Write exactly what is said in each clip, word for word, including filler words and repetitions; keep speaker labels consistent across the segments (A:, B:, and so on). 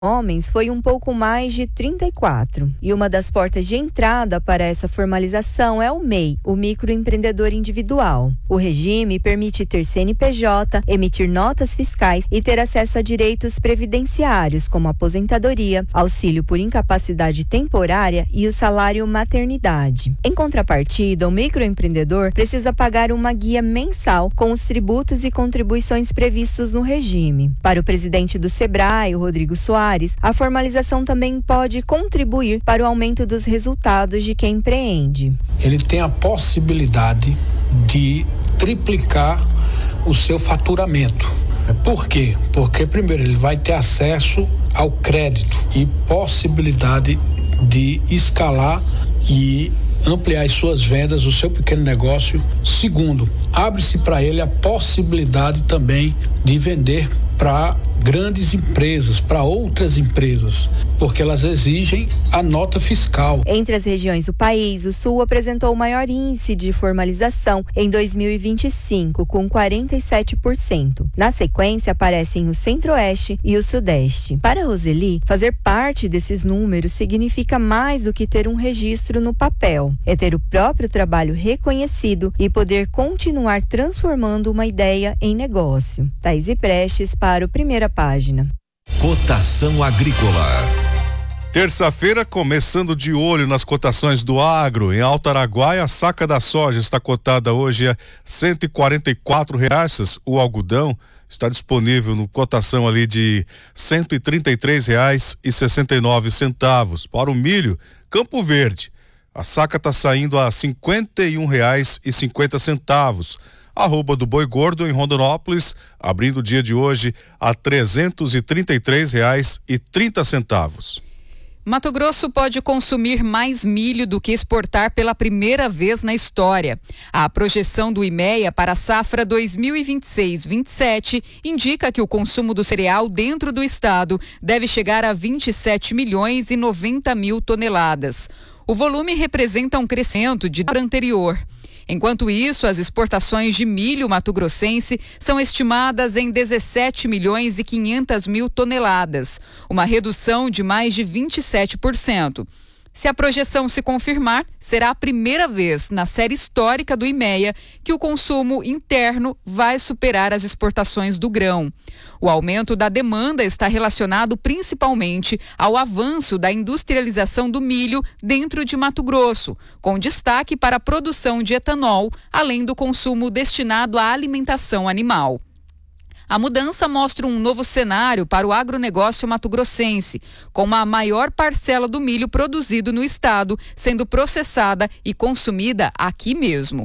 A: homens foi um pouco mais de trinta e quatro. E uma das portas de entrada para essa formalização é o M E I, o microempreendedor individual. O regime permite ter C N P J, emitir notas fiscais e ter acesso a direitos previdenciários, como aposentadoria, auxílio por incapacidade temporária e o salário maternidade. Em contrapartida, o microempreendedor precisa pagar uma guia mensal com os tributos e contribuições previstos no regime. Para o presidente do Sebrae, o Rodrigo Soares, a formalização também pode contribuir para o aumento dos resultados de quem empreende.
B: Ele tem a possibilidade de triplicar o seu faturamento. Por quê? Porque, primeiro, ele vai ter acesso ao crédito e possibilidade de escalar e ampliar as suas vendas, o seu pequeno negócio. Segundo, abre-se para ele a possibilidade também de vender para grandes empresas, para outras empresas, porque elas exigem a nota fiscal.
A: Entre as regiões do país, o Sul apresentou o maior índice de formalização em dois mil e vinte e cinco, com quarenta e sete por cento. Na sequência, aparecem o Centro-Oeste e o Sudeste. Para Roseli, fazer parte desses números significa mais do que ter um registro no papel. É ter o próprio trabalho reconhecido e poder continuar transformando uma ideia em negócio. Thaís Prestes para o Primeira Página.
C: Cotação agrícola.
D: Terça-feira, começando de olho nas cotações do agro. Em Alto Araguaia, a saca da soja está cotada hoje a cento e quarenta e quatro reais. O algodão está disponível no cotação ali de cento e trinta e três reais e sessenta e nove centavos. Para o milho, Campo Verde, a saca está saindo a cinquenta e um reais e cinquenta centavos. Arroba do boi gordo em Rondonópolis, abrindo o dia de hoje a trezentos e trinta e três reais e trinta centavos.
E: Mato Grosso pode consumir mais milho do que exportar pela primeira vez na história. A projeção do IMEA para a safra dois mil e vinte e seis vinte e sete indica que o consumo do cereal dentro do estado deve chegar a vinte e sete milhões e noventa mil toneladas. O volume representa um crescimento de ano anterior. Enquanto isso, as exportações de milho mato-grossense são estimadas em dezessete milhões e quinhentas mil toneladas, uma redução de mais de vinte e sete por cento. Se a projeção se confirmar, será a primeira vez na série histórica do IMEA que o consumo interno vai superar as exportações do grão. O aumento da demanda está relacionado principalmente ao avanço da industrialização do milho dentro de Mato Grosso, com destaque para a produção de etanol, além do consumo destinado à alimentação animal. A mudança mostra um novo cenário para o agronegócio mato-grossense, com uma maior parcela do milho produzido no estado sendo processada e consumida aqui mesmo.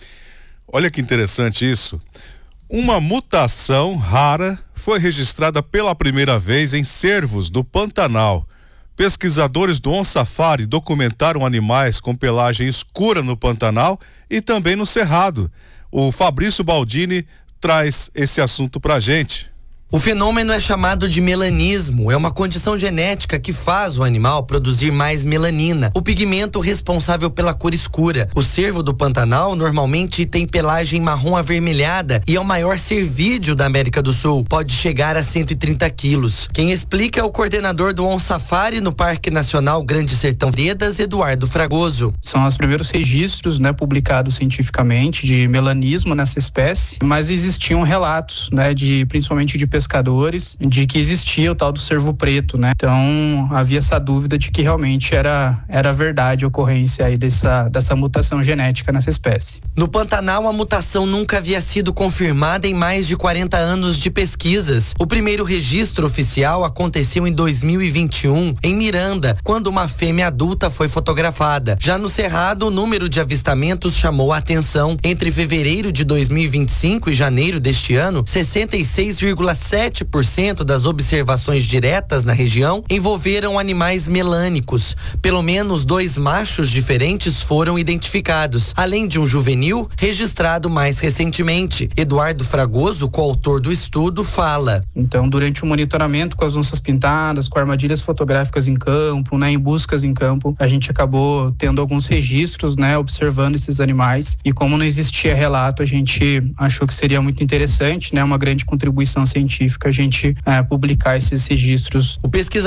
D: Olha que interessante isso. Uma mutação rara foi registrada pela primeira vez em cervos do Pantanal. Pesquisadores do OnSafari documentaram animais com pelagem escura no Pantanal e também no Cerrado. O Fabrício Baldini traz esse assunto pra gente.
F: O fenômeno é chamado de melanismo, é uma condição genética que faz o animal produzir mais melanina, o pigmento responsável pela cor escura. O cervo do Pantanal normalmente tem pelagem marrom avermelhada e é o maior cervídeo da América do Sul, pode chegar a cento e trinta quilos. Quem explica é o coordenador do OnSafari no Parque Nacional Grande Sertão Veredas, Eduardo Fragoso.
G: São os primeiros registros, né, publicados cientificamente de melanismo nessa espécie, mas existiam relatos, né, de principalmente de pescadores, de que existia o tal do cervo preto, né? Então havia essa dúvida de que realmente era, era verdade a ocorrência aí dessa, dessa mutação genética nessa espécie.
F: No Pantanal, a mutação nunca havia sido confirmada em mais de quarenta anos de pesquisas. O primeiro registro oficial aconteceu em dois mil e vinte e um, em Miranda, quando uma fêmea adulta foi fotografada. Já no Cerrado, o número de avistamentos chamou a atenção. Entre fevereiro de dois mil e vinte e cinco e janeiro deste ano, sessenta e seis vírgula sete por cento das observações diretas na região envolveram animais melânicos. Pelo menos dois machos diferentes foram identificados, além de um juvenil registrado mais recentemente. Eduardo Fragoso, coautor do estudo, fala.
G: Então, durante o monitoramento com as onças pintadas, com armadilhas fotográficas em campo, né, em buscas em campo, a gente acabou tendo alguns registros, né, observando esses animais, e como não existia relato, a gente achou que seria muito interessante, né, uma grande contribuição científica científica a gente é, publicar esses registros.
F: O pesquisador